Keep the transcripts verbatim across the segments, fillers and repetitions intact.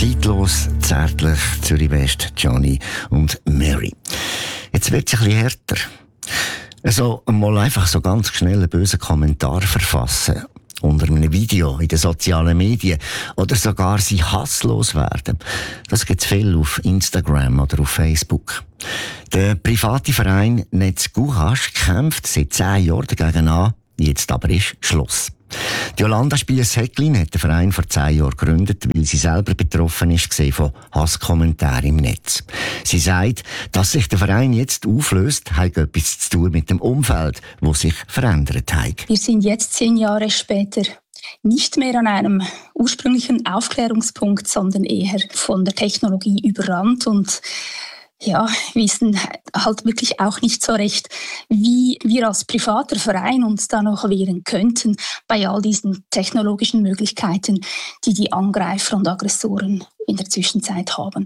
Zeitlos, zärtlich, Zürich West, Johnny und Mary. Jetzt wird es ein bisschen härter. Also mal einfach so ganz schnell einen bösen Kommentar verfassen unter einem Video in den sozialen Medien oder sogar sie hasslos werden. Das gibt es viel auf Instagram oder auf Facebook. Der private Verein Netz Courage kämpft seit zehn Jahren dagegen an, jetzt aber ist Schluss. Die Jolanda Spiess-Häcklin hat den Verein vor zehn Jahren gegründet, weil sie selber betroffen ist von Hasskommentaren im Netz. Sie sagt, dass sich der Verein jetzt auflöst, hat etwas zu tun mit dem Umfeld, das sich verändert hat. Wir sind jetzt zehn Jahre später nicht mehr an einem ursprünglichen Aufklärungspunkt, sondern eher von der Technologie überrannt und ja, wissen halt wirklich auch nicht so recht, wie wir als privater Verein uns da noch wehren könnten bei all diesen technologischen Möglichkeiten, die die Angreifer und Aggressoren in der Zwischenzeit haben.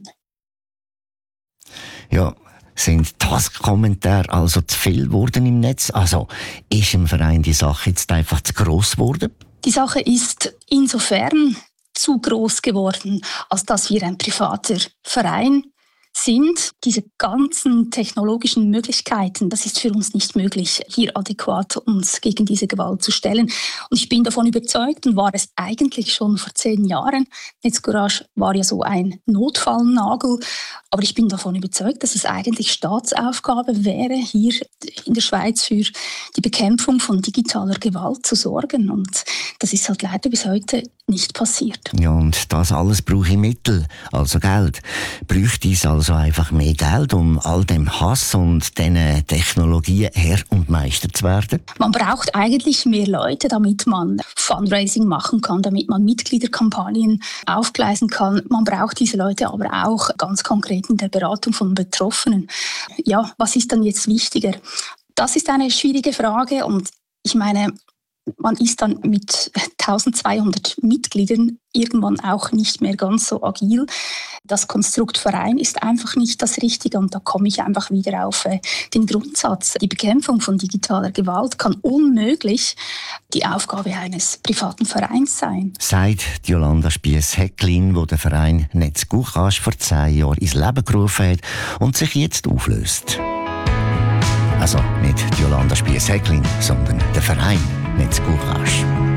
Ja, sind das Kommentare also zu viel geworden im Netz? Also ist im Verein die Sache jetzt einfach zu gross geworden? Die Sache ist insofern zu gross geworden, als dass wir ein privater Verein sind. Diese ganzen technologischen Möglichkeiten, das ist für uns nicht möglich, hier adäquat uns gegen diese Gewalt zu stellen. Und ich bin davon überzeugt und war es eigentlich schon vor zehn Jahren. Netz Courage war ja so ein Notfallnagel, aber ich bin davon überzeugt, dass es eigentlich Staatsaufgabe wäre, hier in der Schweiz für die Bekämpfung von digitaler Gewalt zu sorgen. Und das ist halt leider bis heute nicht passiert. Ja, und das alles brauche ich Mittel, also Geld. Bräuchte es also einfach mehr Geld, um all dem Hass und diesen Technologien Herr und Meister zu werden? Man braucht eigentlich mehr Leute, damit man Fundraising machen kann, damit man Mitgliederkampagnen aufgleisen kann. Man braucht diese Leute aber auch ganz konkret in der Beratung von Betroffenen. Ja, was ist dann jetzt wichtiger? Das ist eine schwierige Frage und ich meine, man ist dann mit eintausendzweihundert Mitgliedern irgendwann auch nicht mehr ganz so agil. Das Konstrukt Verein ist einfach nicht das Richtige und da komme ich einfach wieder auf den Grundsatz. Die Bekämpfung von digitaler Gewalt kann unmöglich die Aufgabe eines privaten Vereins sein. Sagt Jolanda Spiess-Häcklin, die den Verein Netz Courage vor zehn Jahren ins Leben gerufen hat und sich jetzt auflöst. Also nicht Jolanda Spiess-Häcklin, sondern der Verein Netz Courage.